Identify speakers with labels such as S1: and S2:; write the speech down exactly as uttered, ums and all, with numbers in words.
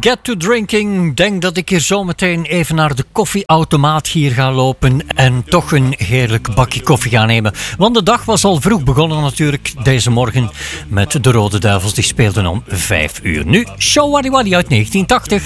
S1: Get to Drinking. Denk dat ik hier zometeen even naar de koffieautomaat hier ga lopen en toch een heerlijk bakje koffie ga nemen. Want de dag was al vroeg begonnen natuurlijk deze morgen met de Rode Duivels. Die speelden om vijf uur. Nu Show Waddy Waddy uit negentien tachtig.